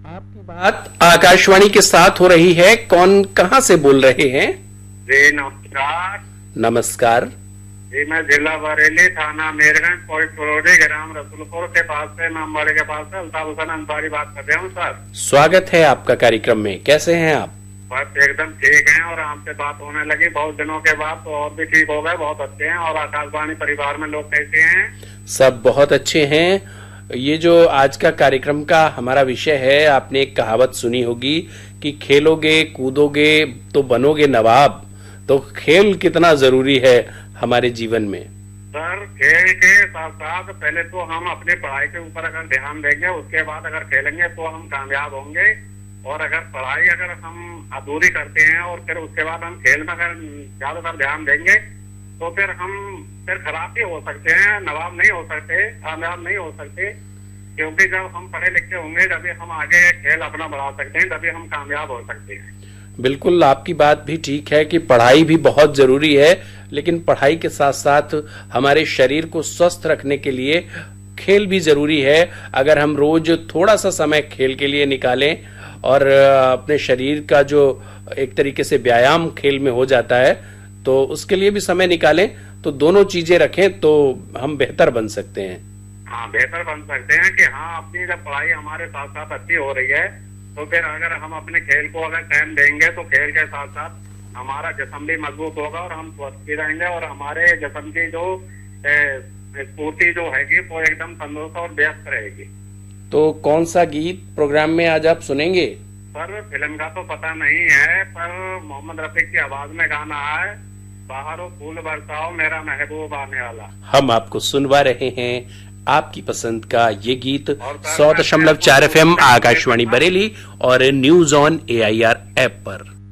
आपकी बात आकाशवाणी के साथ हो रही है। कौन कहां से बोल रहे हैं? जी नमस्कार। नमस्कार जी मैं जिला बरेली, थाना मेरगंज, पोस्ट बरोड़ी, ग्राम रसूलपुर के पास से, इमामबाड़ी के पास से अल्ताफ हुसैन अंसारी बात कर रहा हूँ सर। स्वागत है आपका कार्यक्रम में। कैसे हैं आप? बस एकदम ठीक हैं और आपसे बात होने लगी बहुत दिनों के बाद, तो और भी ठीक हो गए, बहुत अच्छे हैं। और आकाशवाणी परिवार में लोग कैसे हैं? सब बहुत अच्छे हैं। ये जो आज का कार्यक्रम का हमारा विषय है, आपने एक कहावत सुनी होगी कि खेलोगे कूदोगे तो बनोगे नवाब। तो खेल कितना जरूरी है हमारे जीवन में? सर खेल के साथ साथ पहले तो हम अपनी पढ़ाई के ऊपर अगर ध्यान देंगे, उसके बाद अगर खेलेंगे तो हम कामयाब होंगे। और अगर पढ़ाई अगर हम अधूरी करते हैं और फिर उसके बाद हम खेल में अगर ज्यादातर ध्यान देंगे तो फिर खराब भी हो सकते हैं, नवाब नहीं हो सकते, कामयाब नहीं हो सकते। क्योंकि जब हम पढ़े लिखे होंगे तभी हम आगे खेल अपना बढ़ा सकते हैं, तभी हम कामयाब हो सकते हैं। बिल्कुल, आपकी बात भी ठीक है कि पढ़ाई भी बहुत जरूरी है, लेकिन पढ़ाई के साथ साथ हमारे शरीर को स्वस्थ रखने के लिए खेल भी जरूरी है। अगर हम रोज थोड़ा सा समय खेल के लिए निकालें और अपने शरीर का जो एक तरीके से व्यायाम खेल में हो जाता है, तो उसके लिए भी समय निकालें, तो दोनों चीजें रखें तो हम बेहतर बन सकते हैं। हाँ, बेहतर बन सकते हैं कि हाँ, अपनी जब पढ़ाई हमारे साथ साथ अच्छी हो रही है तो फिर अगर हम अपने खेल को अगर टाइम देंगे तो खेल के साथ साथ हमारा जिस्म भी मजबूत होगा और हम स्वस्थ भी रहेंगे और हमारे जिस्म की जो स्फूर्ति जो हैगी वो एकदम तंदुरुस्त और व्यस्त रहेगी। तो कौन सा गीत प्रोग्राम में आज आप सुनेंगे? सर फिल्म का तो पता नहीं है, पर मोहम्मद रफी की आवाज में गाना है, बाहरों फूल बरसाओ मेरा महबूब आने वाला। हम आपको सुनवा रहे हैं आपकी पसंद का ये गीत 100.4 FM आकाशवाणी बरेली और न्यूज ऑन AIR ऐप पर।